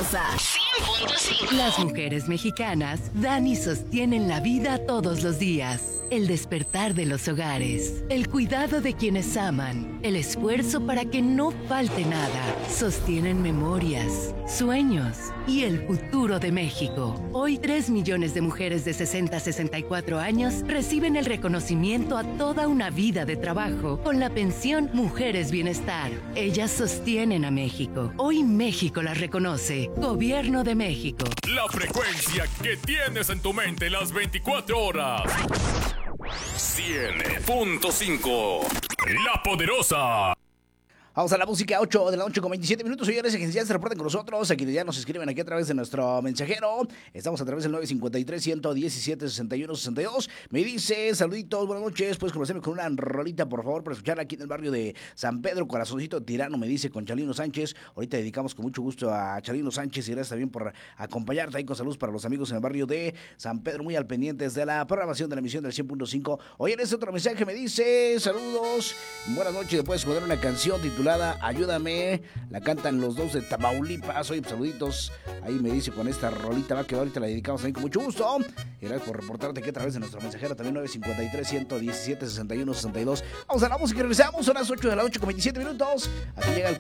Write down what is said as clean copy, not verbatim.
poderosa. 100.5. Las mujeres mexicanas dan y sostienen la vida todos los días. El despertar de los hogares, el cuidado de quienes aman, el esfuerzo para que no falte nada. Sostienen memorias, sueños y el futuro de México. Hoy 3 millones de mujeres de 60 a 64 años reciben el reconocimiento a toda una vida de trabajo con la pensión Mujeres Bienestar. Ellas sostienen a México. Hoy México las reconoce. Gobierno de México. La frecuencia que tienes en tu mente las 24 horas. 100.5. La Poderosa. Vamos a la música, 8 de la noche con 27 minutos. Señores, quienes ya se reporten con nosotros, a quienes ya nos escriben aquí a través de nuestro mensajero. Estamos a través del 953-117-6162. Me dice, saluditos, buenas noches. Puedes conocerme con una rolita, por favor, para escucharla aquí en el barrio de San Pedro, Corazoncito Tirano, me dice, con Chalino Sánchez. Ahorita dedicamos con mucho gusto a Chalino Sánchez y gracias también por acompañarte ahí con saludos para los amigos en el barrio de San Pedro, muy al pendientes de la programación de la emisión del 100.5. Oye, en este otro mensaje me dice, saludos, buenas noches, puedes poner una canción titulada Ayúdame, la cantan los dos de Tamaulipas. Oye, saluditos, ahí me dice con esta rolita, va que ahorita la dedicamos ahí con mucho gusto. Y gracias por reportarte que a través de nuestro mensajero también 953-117-6162. Vamos a la música y regresamos, son las 8 de la noche con 27 minutos. Aquí llega el